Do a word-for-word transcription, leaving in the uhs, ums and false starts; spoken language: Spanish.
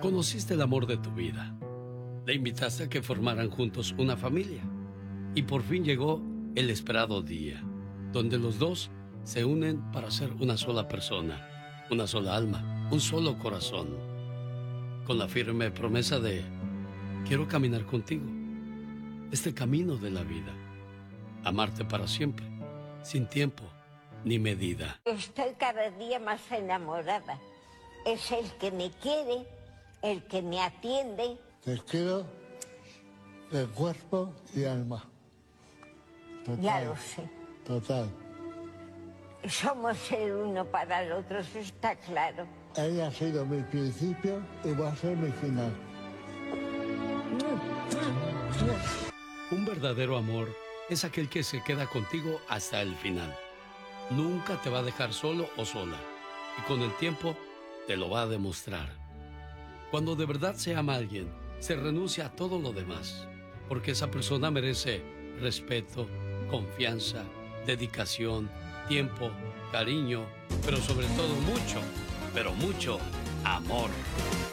Conociste el amor de tu vida. Le invitaste a que formaran juntos una familia. Y por fin llegó el esperado día, donde los dos se unen para ser una sola persona, una sola alma, un solo corazón. Con la firme promesa de: quiero caminar contigo este camino de la vida, amarte para siempre, sin tiempo ni medida. Estoy cada día más enamorada. Es el que me quiere, el que me atiende. Te quiero de cuerpo y alma. Total, Ya lo sé. Total. Somos el uno para el otro, eso está claro. Ella ha sido mi principio y va a ser mi final. Un verdadero amor es aquel que se queda contigo hasta el final. Nunca te va a dejar solo o sola. Y con el tiempo te lo va a demostrar. Cuando de verdad se ama a alguien, se renuncia a todo lo demás. Porque esa persona merece respeto, confianza, dedicación, tiempo, cariño, pero sobre todo mucho, pero mucho amor.